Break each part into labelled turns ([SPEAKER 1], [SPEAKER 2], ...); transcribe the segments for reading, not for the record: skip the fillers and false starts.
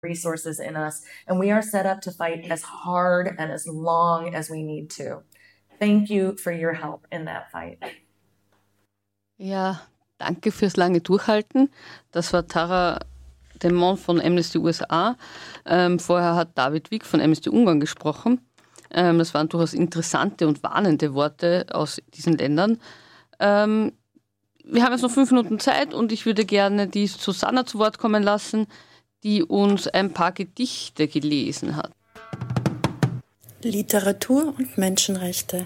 [SPEAKER 1] resources in us, and we are set up to fight as hard and as long as we need to. Thank you for your help in that fight.
[SPEAKER 2] Ja, danke fürs lange Durchhalten. Das war Tara Demont von Amnesty USA. Vorher hat David Wick von Amnesty Ungarn gesprochen. Das waren durchaus interessante und warnende Worte aus diesen Ländern. Wir haben jetzt noch 5 Minuten Zeit und ich würde gerne die Susanna zu Wort kommen lassen, die uns ein paar Gedichte gelesen hat.
[SPEAKER 3] Literatur und Menschenrechte.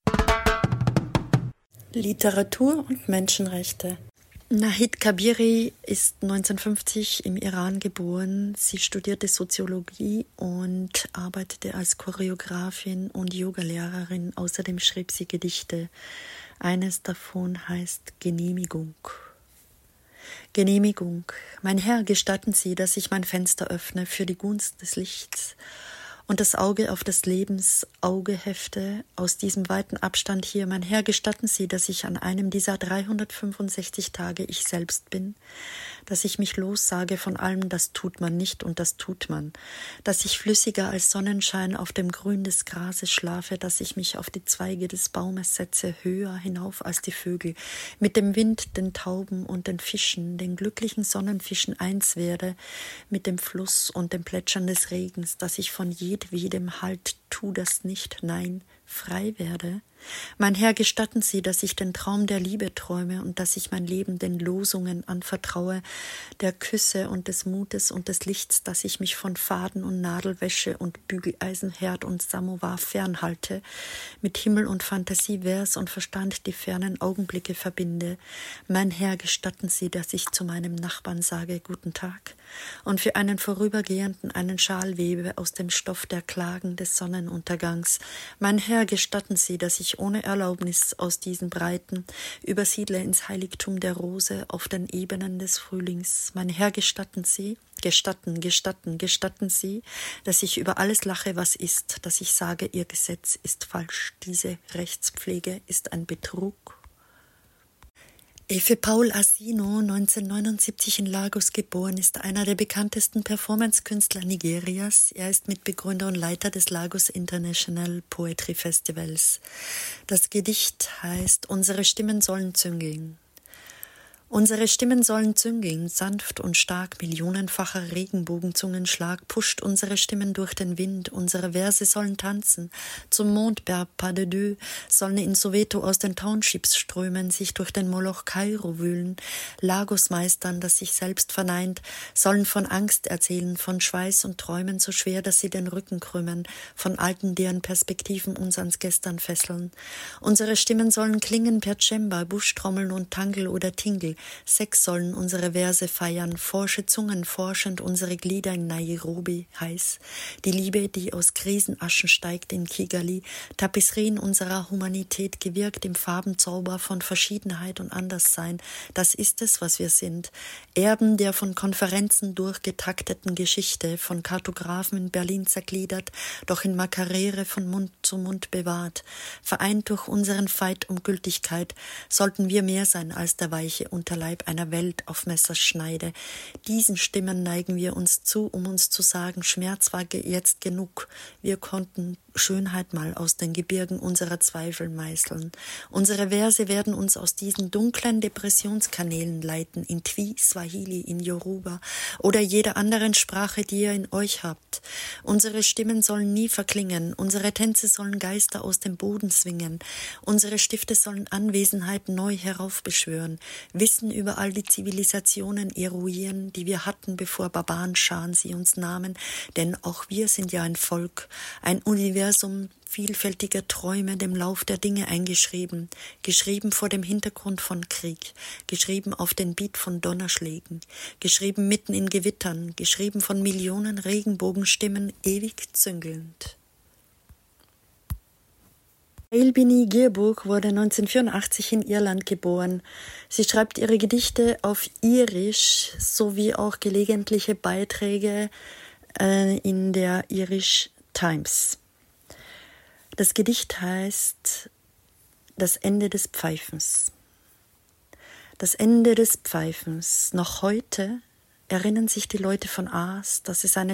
[SPEAKER 3] Literatur und Menschenrechte. Nahid Kabiri ist 1950 im Iran geboren. Sie studierte Soziologie und arbeitete als Choreografin und Yogalehrerin. Außerdem schrieb sie Gedichte. Eines davon heißt Genehmigung. Genehmigung. Mein Herr, gestatten Sie, dass ich mein Fenster öffne für die Gunst des Lichts und das Auge auf das Lebensauge hefte, aus diesem weiten Abstand hier. Mein Herr, gestatten Sie, dass ich an einem dieser 365 Tage ich selbst bin, dass ich mich lossage von allem, das tut man nicht und das tut man, dass ich flüssiger als Sonnenschein auf dem Grün des Grases schlafe, dass ich mich auf die Zweige des Baumes setze, höher hinauf als die Vögel, mit dem Wind, den Tauben und den Fischen, den glücklichen Sonnenfischen eins werde, mit dem Fluss und dem Plätschern des Regens, dass ich von jedwedem Halt, tu das nicht, nein, frei werde. Mein Herr, gestatten Sie, dass ich den Traum der Liebe träume und dass ich mein Leben den Losungen anvertraue, der Küsse und des Mutes und des Lichts, dass ich mich von Faden und Nadelwäsche und Bügeleisen, Herd und Samovar fernhalte, mit Himmel und Fantasie, Vers und Verstand die fernen Augenblicke verbinde. Mein Herr, gestatten Sie, dass ich zu meinem Nachbarn sage, guten Tag, und für einen Vorübergehenden einen Schal webe aus dem Stoff der Klagen des Sonnenuntergangs. Mein Herr, gestatten Sie, dass ich ohne Erlaubnis aus diesen Breiten übersiedle ins Heiligtum der Rose auf den Ebenen des Frühlings. Mein Herr, gestatten Sie, gestatten Sie, dass ich über alles lache, was ist, dass ich sage, Ihr Gesetz ist falsch, diese Rechtspflege ist ein Betrug. Efe Paul Asino, 1979 in Lagos geboren, ist einer der bekanntesten Performance-Künstler Nigerias. Er ist Mitbegründer und Leiter des Lagos International Poetry Festivals. Das Gedicht heißt Unsere Stimmen sollen züngeln. Unsere Stimmen sollen züngeln, sanft und stark, millionenfacher Regenbogenzungenschlag pusht unsere Stimmen durch den Wind, unsere Verse sollen tanzen, zum Mondberg Pas de Deux, sollen in Soweto aus den Townships strömen, sich durch den Moloch Kairo wühlen, Lagos meistern, das sich selbst verneint, sollen von Angst erzählen, von Schweiß und Träumen so schwer, dass sie den Rücken krümmen, von Alten, deren Perspektiven uns ans Gestern fesseln. Unsere Stimmen sollen klingen per Cemba, Buschtrommeln und Tangel oder Tingel, Sex sollen unsere Verse feiern, forsche Zungen forschend unsere Glieder in Nairobi heiß. Die Liebe, die aus Krisenaschen steigt in Kigali, Tapisserien unserer Humanität gewirkt im Farbenzauber von Verschiedenheit und Anderssein. Das ist es, was wir sind. Erben der von Konferenzen durchgetakteten Geschichte, von Kartografen in Berlin zergliedert, doch in Makarere von Mund zu Mund bewahrt. Vereint durch unseren Fight um Gültigkeit, sollten wir mehr sein als der weiche Unterleib einer Welt auf Messerschneide. Diesen Stimmen neigen wir uns zu, um uns zu sagen, Schmerz war jetzt genug. Wir konnten Schönheit mal aus den Gebirgen unserer Zweifel meißeln. Unsere Verse werden uns aus diesen dunklen Depressionskanälen leiten, in Twi, Swahili, in Yoruba oder jeder anderen Sprache, die ihr in euch habt. Unsere Stimmen sollen nie verklingen, unsere Tänze sollen Geister aus dem Boden zwingen, unsere Stifte sollen Anwesenheit neu heraufbeschwören, Wissen über all die Zivilisationen eruieren, die wir hatten, bevor Barbarenscharen sie uns nahmen, denn auch wir sind ja ein Volk, ein Universum vielfältiger Träume dem Lauf der Dinge eingeschrieben, geschrieben vor dem Hintergrund von Krieg, geschrieben auf den Beat von Donnerschlägen, geschrieben mitten in Gewittern, geschrieben von Millionen Regenbogenstimmen, ewig züngelnd. Elbini Gierburg wurde 1984 in Irland geboren. Sie schreibt ihre Gedichte auf Irisch sowie auch gelegentliche Beiträge in der Irish Times. Das Gedicht heißt Das Ende des Pfeifens. Das Ende des Pfeifens. Noch heute Erinnern sich die Leute von Aas, dass es eine